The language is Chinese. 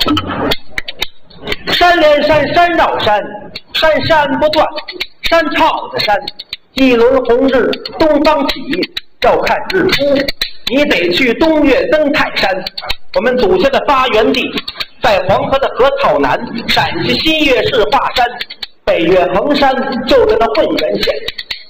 山连山，山绕山，山山不断，山靠着山。一轮红日东方起，照看日出。你得去东岳登泰山，我们祖先的发源地，在黄河的河套南，陕西新岳市华山，北岳衡山就在那混元县。